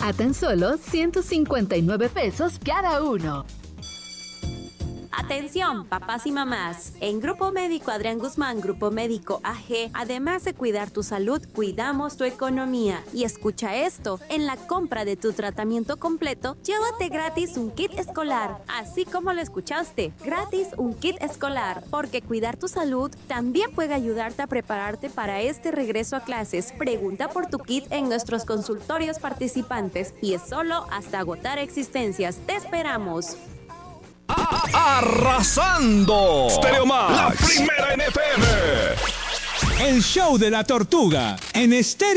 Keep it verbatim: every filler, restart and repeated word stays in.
a tan solo ciento cincuenta y nueve pesos cada uno. Atención, papás y mamás. En Grupo Médico Adrián Guzmán, Grupo Médico A G, además de cuidar tu salud, cuidamos tu economía. Y escucha esto, en la compra de tu tratamiento completo, llévate gratis un kit escolar. Así como lo escuchaste, gratis un kit escolar. Porque cuidar tu salud también puede ayudarte a prepararte para este regreso a clases. Pregunta por tu kit en nuestros consultorios participantes y es solo hasta agotar existencias. ¡Te esperamos! Arrasando Stereo Max, la primera en F M. El show de la tortuga en Stereo